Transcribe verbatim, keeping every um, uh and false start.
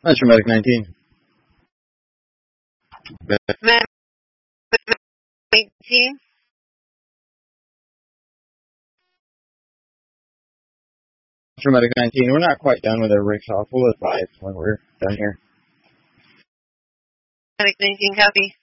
That's your Medic nineteen. Medic nineteen. That's your Medic nineteen. We're not quite done with our rigs off. We'll advise when we're done here. Medic nineteen, copy.